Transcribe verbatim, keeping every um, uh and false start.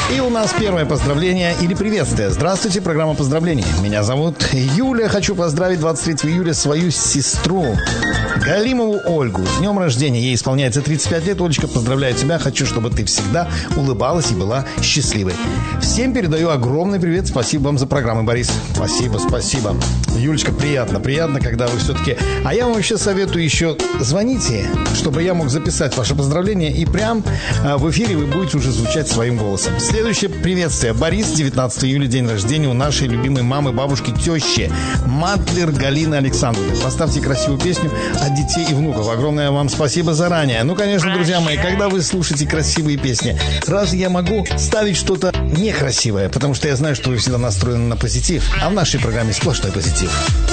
И у нас первое поздравление или приветствие. Здравствуйте, программа поздравлений. Меня зовут Юля. Хочу поздравить двадцать третьего июля свою сестру Галимову Ольгу. С днем рождения. Ей исполняется тридцать пять лет. Олечка, поздравляю тебя. Хочу, чтобы ты всегда улыбалась и была счастливой. Всем передаю огромный привет. Спасибо вам за программу, Борис. Спасибо, спасибо. Юлечка, приятно, приятно, когда вы все-таки... А я вам вообще советую еще звоните, чтобы я мог записать ваше поздравление, и прям в эфире вы будете уже звучать своим голосом. Следующее приветствие. Борис, девятнадцатого июля, день рождения у нашей любимой мамы, бабушки, тещи Матлер Галины Александровны. Поставьте красивую песню от детей и внуков. Огромное вам спасибо заранее. Ну, конечно, друзья мои, когда вы слушаете красивые песни, разве я могу ставить что-то некрасивое? Потому что я знаю, что вы всегда настроены на позитив, а в нашей программе сплошной позитив.